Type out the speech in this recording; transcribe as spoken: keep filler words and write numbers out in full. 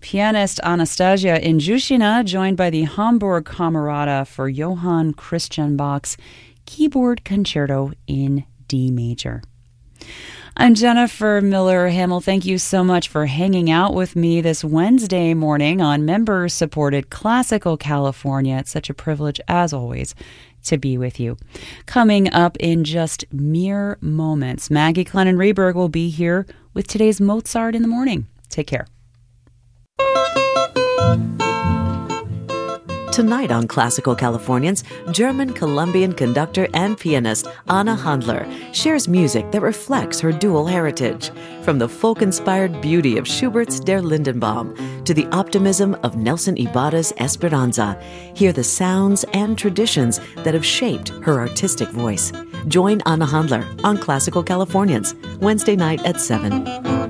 Pianist Anastasia Injushina, joined by the Hamburg Camerata for Johann Christian Bach's Keyboard Concerto in D major. I'm Jennifer Miller Hamill. Thank you so much for hanging out with me this Wednesday morning on member-supported Classical California. It's such a privilege, as always, to be with you. Coming up in just mere moments, Maggie Clennon-Reberg will be here with today's Mozart in the Morning. Take care. Tonight on Classical Californians, German-Colombian conductor and pianist Anna Handler shares music that reflects her dual heritage. From the folk-inspired beauty of Schubert's Der Lindenbaum to the optimism of Nelson Ibarra's Esperanza, hear the sounds and traditions that have shaped her artistic voice. Join Anna Handler on Classical Californians, Wednesday night at seven.